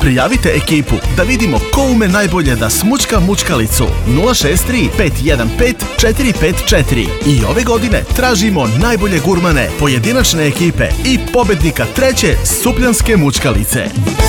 Prijavite ekipu da vidimo ko ume najbolje da smučka mučkalicu. 063 515 454. I ove godine tražimo najbolje gurmane, pojedinačne ekipe i pobednika 3. Supljanske mučkalice.